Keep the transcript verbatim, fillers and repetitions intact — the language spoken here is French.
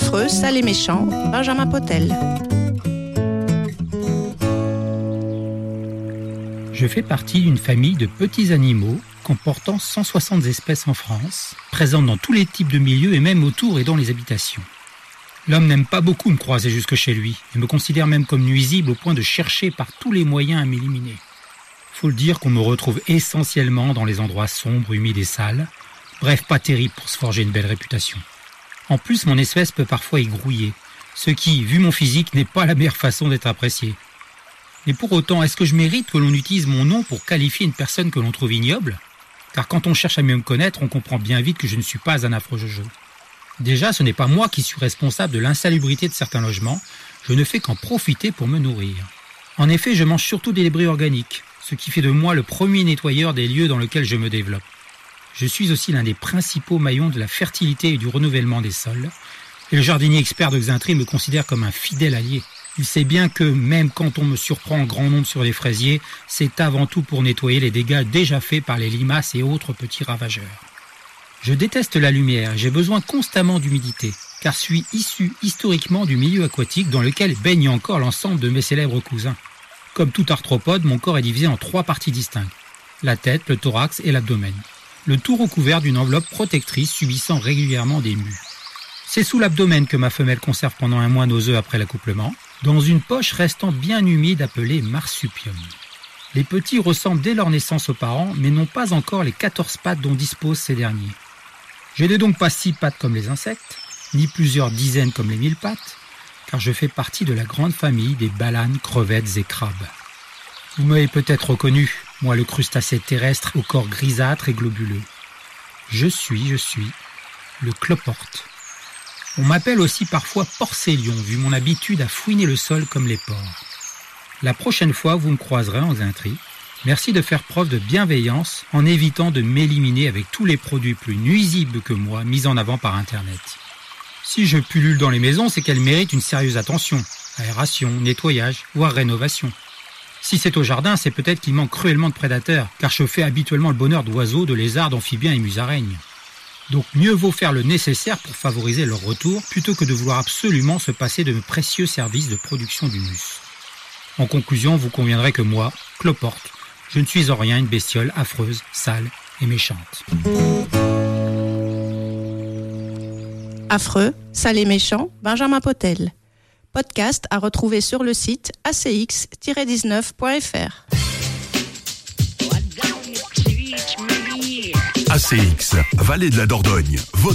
Affreux, sale et méchant, Benjamin Potel. Je fais partie d'une famille de petits animaux comportant cent soixante espèces en France, présentes dans tous les types de milieux et même autour et dans les habitations. L'homme n'aime pas beaucoup me croiser jusque chez lui et me considère même comme nuisible au point de chercher par tous les moyens à m'éliminer. Faut le dire qu'on me retrouve essentiellement dans les endroits sombres, humides et sales. Bref, pas terrible pour se forger une belle réputation. En plus, mon espèce peut parfois y grouiller, ce qui, vu mon physique, n'est pas la meilleure façon d'être apprécié. Mais pour autant, est-ce que je mérite que l'on utilise mon nom pour qualifier une personne que l'on trouve ignoble ? Car quand on cherche à mieux me connaître, on comprend bien vite que je ne suis pas un affreux jojo. Déjà, ce n'est pas moi qui suis responsable de l'insalubrité de certains logements, je ne fais qu'en profiter pour me nourrir. En effet, je mange surtout des débris organiques, ce qui fait de moi le premier nettoyeur des lieux dans lesquels je me développe. Je suis aussi l'un des principaux maillons de la fertilité et du renouvellement des sols, et le jardinier expert de Xaintré me considère comme un fidèle allié. Il sait bien que, même quand on me surprend en grand nombre sur les fraisiers, c'est avant tout pour nettoyer les dégâts déjà faits par les limaces et autres petits ravageurs. Je déteste la lumière et j'ai besoin constamment d'humidité, car je suis issu historiquement du milieu aquatique dans lequel baigne encore l'ensemble de mes célèbres cousins. Comme tout arthropode, mon corps est divisé en trois parties distinctes, la tête, le thorax et l'abdomen. Le tout recouvert d'une enveloppe protectrice subissant régulièrement des mues. C'est sous l'abdomen que ma femelle conserve pendant un mois nos œufs après l'accouplement, dans une poche restant bien humide appelée marsupium. Les petits ressemblent dès leur naissance aux parents, mais n'ont pas encore les quatorze pattes dont disposent ces derniers. Je n'ai donc pas six pattes comme les insectes, ni plusieurs dizaines comme les mille pattes, car je fais partie de la grande famille des balanes, crevettes et crabes. Vous m'avez peut-être reconnu, moi le crustacé terrestre au corps grisâtre et globuleux. Je suis, je suis, le cloporte. On m'appelle aussi parfois porcélion, vu mon habitude à fouiner le sol comme les porcs. La prochaine fois, vous me croiserez en Xaintré. Merci de faire preuve de bienveillance en évitant de m'éliminer avec tous les produits plus nuisibles que moi mis en avant par Internet. Si je pullule dans les maisons, c'est qu'elles méritent une sérieuse attention, aération, nettoyage, voire rénovation. Si c'est au jardin, c'est peut-être qu'il manque cruellement de prédateurs, car je fais habituellement le bonheur d'oiseaux, de lézards, d'amphibiens et musaraignes. Donc mieux vaut faire le nécessaire pour favoriser leur retour, plutôt que de vouloir absolument se passer de mes précieux services de production d'humus. En conclusion, vous conviendrez que moi, cloporte, je ne suis en rien une bestiole affreuse, sale et méchante. Affreux, sale et méchant, Benjamin Potel. Podcast à retrouver sur le site a c x tiret dix-neuf point f r. A C X, Vallée de la Dordogne, votre